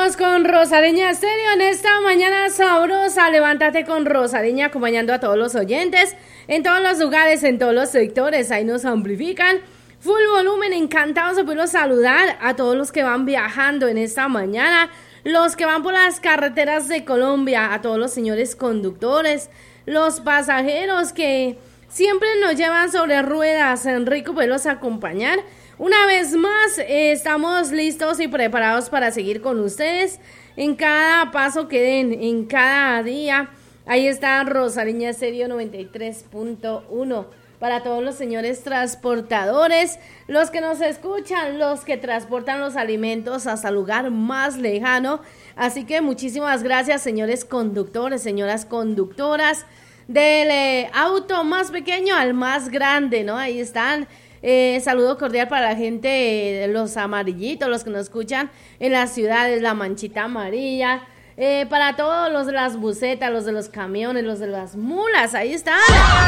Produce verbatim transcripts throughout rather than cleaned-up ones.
Seguimos con Rosareña Estéreo en esta mañana sabrosa. Levántate con Rosareña, acompañando a todos los oyentes en todos los lugares, en todos los sectores. Ahí nos amplifican. Full volumen, encantados de poderlos saludar a todos los que van viajando en esta mañana, los que van por las carreteras de Colombia, a todos los señores conductores, los pasajeros que siempre nos llevan sobre ruedas. Rico poderlos acompañar. Una vez más, eh, estamos listos y preparados para seguir con ustedes en cada paso que den, en cada día. Ahí está Rosareña Estéreo noventa y tres punto uno. Para todos los señores transportadores, los que nos escuchan, los que transportan los alimentos hasta el lugar más lejano. Así que muchísimas gracias, señores conductores, señoras conductoras, del eh, auto más pequeño al más grande, ¿no? Ahí están. Eh, saludo cordial para la gente, eh, los amarillitos, los que nos escuchan en las ciudades, la manchita amarilla, eh, para todos los de las busetas, los de los camiones, los de las mulas, ahí están.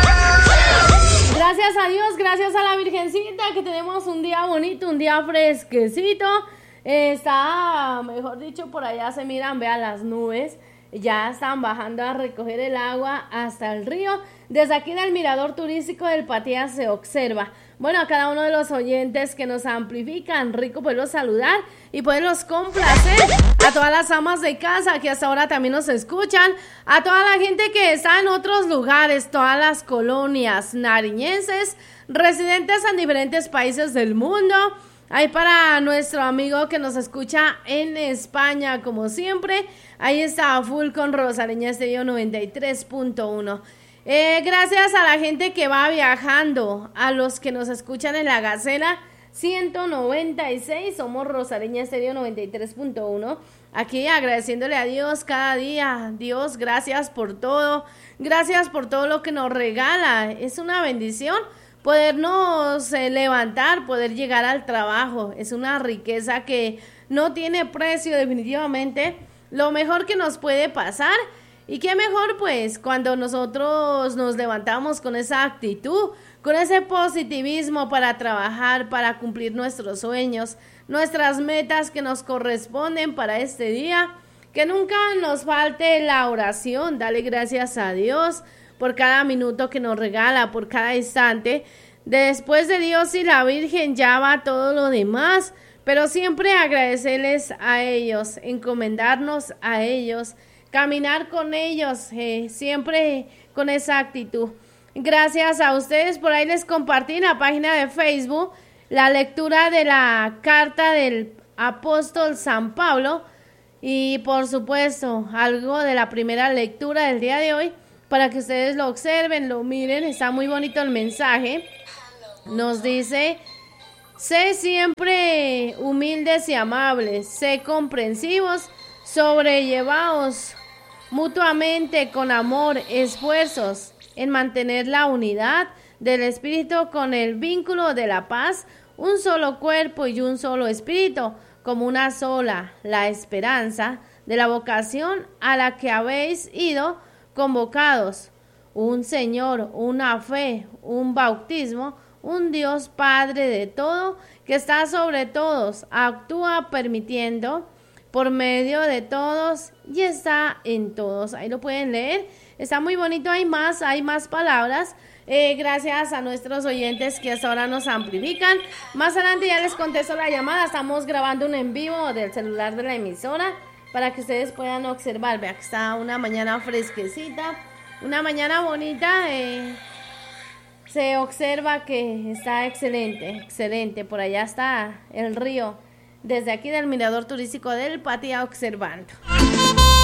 Gracias a Dios, gracias a la Virgencita, que tenemos un día bonito, un día fresquecito. Eh, está, mejor dicho, por allá se miran, vean las nubes. Ya están bajando a recoger el agua hasta el río. Desde aquí del mirador turístico del Patía se observa. Bueno, a cada uno de los oyentes que nos amplifican, rico poderlos saludar y poderlos complacer. A todas las amas de casa que hasta ahora también nos escuchan. A toda la gente que está en otros lugares, todas las colonias nariñenses, residentes en diferentes países del mundo. Ahí para nuestro amigo que nos escucha en España, como siempre, ahí está full con Rosareña Estéreo noventa y tres punto uno. Eh, gracias a la gente que va viajando, a los que nos escuchan en la Gacela ciento noventa y seis, somos Rosareña Estéreo noventa y tres punto uno. Aquí agradeciéndole a Dios cada día. Dios, gracias por todo, gracias por todo lo que nos regala. Es una bendición podernos eh, levantar, poder llegar al trabajo. Es una riqueza que no tiene precio, definitivamente. Lo mejor que nos puede pasar. Y qué mejor pues cuando nosotros nos levantamos con esa actitud, con ese positivismo para trabajar, para cumplir nuestros sueños, nuestras metas que nos corresponden para este día. Que nunca nos falte la oración. Dale gracias a Dios por cada minuto que nos regala, por cada instante. Después de Dios y la Virgen ya va todo lo demás, pero siempre agradecerles a ellos, encomendarnos a ellos, caminar con ellos, eh, siempre con esa actitud. Gracias a ustedes, por ahí les compartí en la página de Facebook la lectura de la carta del apóstol San Pablo y por supuesto algo de la primera lectura del día de hoy, para que ustedes lo observen, lo miren, está muy bonito el mensaje. Nos dice: sé siempre humildes y amables, sé comprensivos, sobrellevaos mutuamente con amor, esfuerzos en mantener la unidad del espíritu con el vínculo de la paz, un solo cuerpo y un solo espíritu, como una sola, la esperanza de la vocación a la que habéis ido convocados, un Señor, una fe, un bautismo, un Dios Padre de todo, que está sobre todos, actúa permitiendo por medio de todos y está en todos. Ahí lo pueden leer, está muy bonito, hay más, hay más palabras. Eh, gracias a nuestros oyentes que hasta ahora nos amplifican. Más adelante ya les contesto la llamada, estamos grabando un en vivo del celular de la emisora, para que ustedes puedan observar. Vea que está una mañana fresquecita, una mañana bonita. Eh, se observa que está excelente, excelente. Por allá está el río, desde aquí del mirador turístico del Patía observando.